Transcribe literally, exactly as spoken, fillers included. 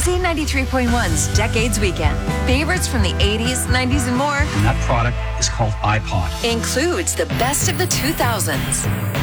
Z ninety-three point one's Decades Weekend. Favorites from the eighties, nineties, and more. And that product is called iPod. Includes the best of the two thousands.